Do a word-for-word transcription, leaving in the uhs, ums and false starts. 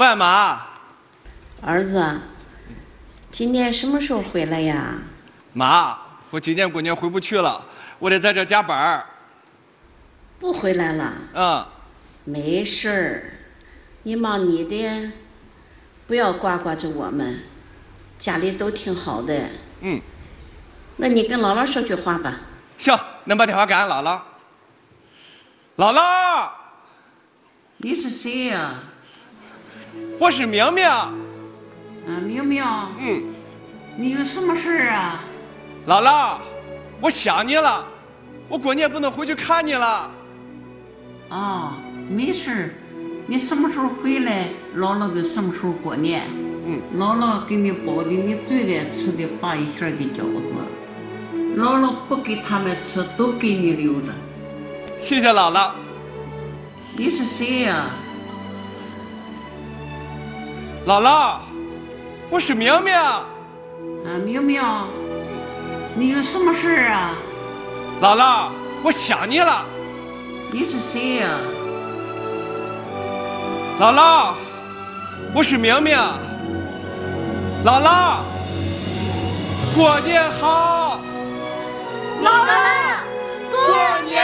爸妈， 儿子，今年什么时候回来呀？ 妈，我今年过年回不去了，我得在这加班儿。 不回来了？ 嗯， 没事儿，你忙你的，不要挂挂着我们，家里都挺好的。 嗯， 那你跟姥姥说句话吧。 行，恁把电话给俺姥姥。姥姥， 你是谁呀？ 我是明明。 啊，明明。 嗯。 你有什么事儿啊？ 姥姥，我想你了，我过年不能回去看你了。 啊，没事儿，你什么时候回来，姥姥就什么时候过年。 嗯。 姥姥给你包的你最爱吃的八一馅的饺子，姥姥不给他们吃，都给你留着。 谢谢姥姥。 你是谁呀？ 姥姥，我是明明。 啊，明明，你有什么事儿啊？ 姥姥，我想你了。 你是谁呀？ 姥姥，我是明明。姥姥，过年好。 姥姥，过年